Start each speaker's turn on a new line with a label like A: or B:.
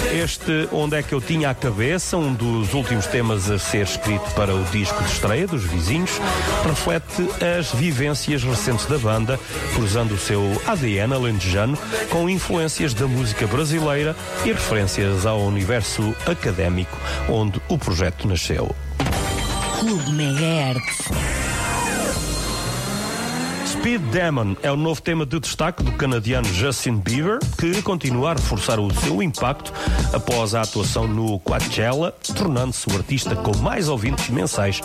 A: Este Onde É Que Eu Tinha a Cabeça, um dos últimos temas a ser escrito para o disco de estreia dos Vizinhos, reflete as vivências recentes da banda, cruzando o seu ADN alentejano com influências da música brasileira e referências ao universo académico onde o projeto nasceu.
B: Clube Megahertz.
A: Speed Demon é o novo tema de destaque do canadiano Justin Bieber, que continua a reforçar o seu impacto após a atuação no Coachella, tornando-se o artista com mais ouvintes mensais